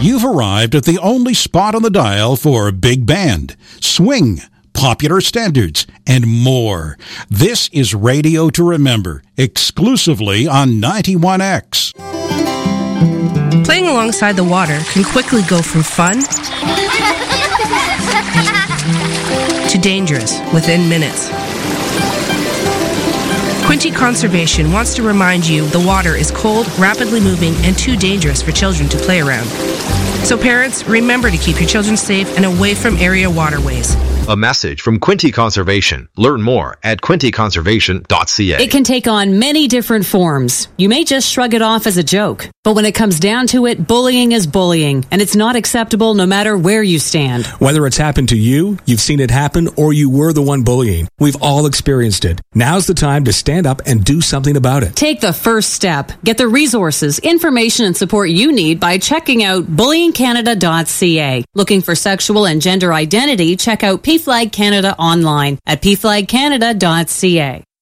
You've arrived at the only spot on the dial for big band, swing, popular standards, and more. This is Radio to Remember, exclusively on 91X. Playing alongside the water can quickly go from fun to dangerous within minutes. Quinte Conservation wants to remind you the water is cold, rapidly moving, and too dangerous for children to play around. So parents, remember to keep your children safe and away from area waterways. A message from Quinte Conservation. Learn more at quinteconservation.ca. It can take on many different forms. You may just shrug it off as a joke. But when it comes down to it, bullying is bullying, and it's not acceptable no matter where you stand. Whether it's happened to you, you've seen it happen, or you were the one bullying, we've all experienced it. Now's the time to stand up and do something about it. Take the first step. Get the resources, information, and support you need by checking out bullyingcanada.ca. Looking for sexual and gender identity, check out PFLAG Canada online at pflagcanada.ca.